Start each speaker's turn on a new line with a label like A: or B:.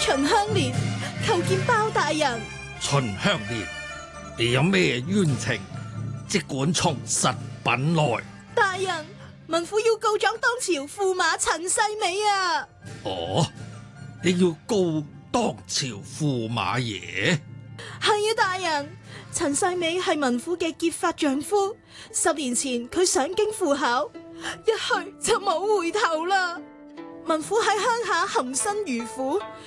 A: 秦香蓮叩見包大人。
B: 秦香蓮，你有咩冤情，即管從實稟來。
A: 大人，民婦要告狀當朝駙馬陳世美啊！
B: 哦，你要告當朝駙馬爺？
A: 係啊，大人，陳世美係民婦嘅結髮丈夫，10年前佢上京赴考，一去就冇回頭啦。民婦喺鄉下含辛茹苦，